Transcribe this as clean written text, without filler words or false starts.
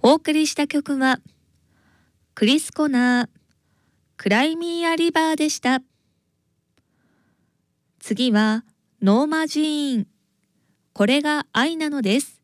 お送りした曲はクリス・コナー、クライミー・ア・リバーでした。次はノーマ・ジーン、これが愛なのです。